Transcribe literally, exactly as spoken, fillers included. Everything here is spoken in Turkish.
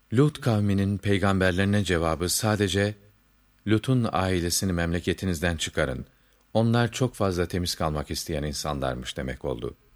Lut kavminin peygamberlerine cevabı sadece, Lut'un ailesini memleketinizden çıkarın, onlar çok fazla temiz kalmak isteyen insanlarmış demek oldu.